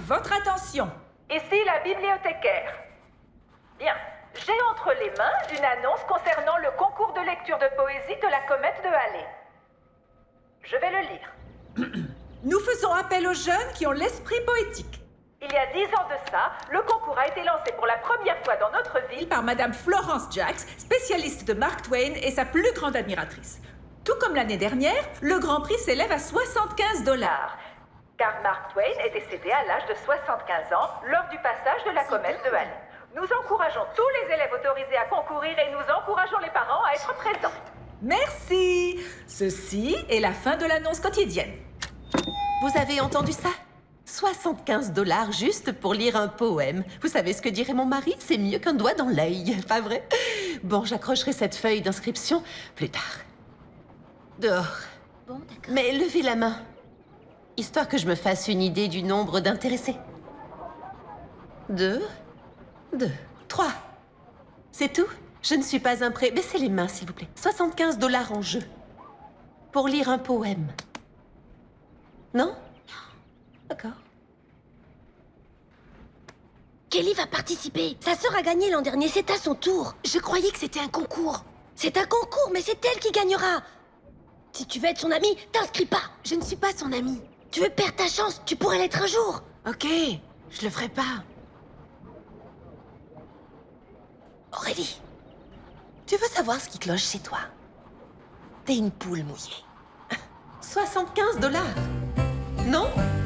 Votre attention. Ici la bibliothécaire. Bien, j'ai entre les mains une annonce concernant le concours de lecture de poésie de la comète de Halley. Je vais le lire. Nous faisons appel aux jeunes qui ont l'esprit poétique. Il y a 10 ans de ça, le concours a été lancé pour la première fois dans notre ville Par Madame Florence Jacks, spécialiste de Mark Twain et sa plus grande admiratrice. Tout comme l'année dernière, le Grand Prix s'élève à 75 $. car Mark Twain est décédé à l'âge de 75 ans lors du passage de la comète de Halley. Nous encourageons tous les élèves autorisés à concourir et nous encourageons les parents à être présents. Merci. Ceci est la fin de l'annonce quotidienne. Vous avez entendu ça? 75 $ juste pour lire un poème. Vous savez ce que dirait mon mari? C'est mieux qu'un doigt dans l'œil, pas vrai? Bon, j'accrocherai cette feuille d'inscription plus tard. Dehors. Bon, d'accord. Mais levez la main, histoire que je me fasse une idée du nombre d'intéressés. 2, 3. C'est tout? Je ne suis pas un prêt. Baissez les mains, s'il vous plaît. 75 $ en jeu. Pour lire un poème. Non? D'accord. Kelly va participer. Sa sœur a gagné l'an dernier, c'est à son tour. Je croyais que c'était un concours. C'est un concours, mais c'est elle qui gagnera. Si tu veux être son amie, t'inscris pas. Je ne suis pas son amie. Tu veux perdre ta chance, tu pourrais l'être un jour. Ok, je le ferai pas. Aurélie, Tu veux savoir ce qui cloche chez toi? T'es une poule mouillée. 75 $. Non?